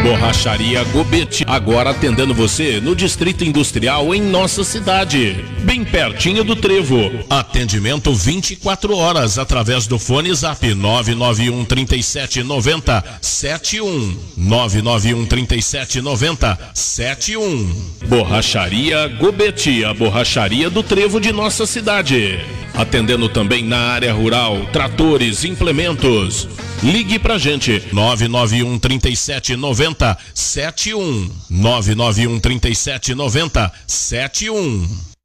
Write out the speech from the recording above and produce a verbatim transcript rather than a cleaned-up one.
Borracharia Gobet, agora atendendo você no Distrito Industrial em nossa cidade, bem pertinho do Trevo. Atendimento vinte e quatro horas através do fone Zap nove nove um, trinta e sete, noventa, setenta e um. nove nove um, trinta e sete, noventa, setenta e um. Borracharia Gobet, a borracharia do Trevo de nossa cidade. Atendendo também na área rural, tratores, implementos. Ligue pra gente, nove nove um, trinta e sete, noventa, setenta e um. nove nove um, trinta e sete, noventa, setenta e um.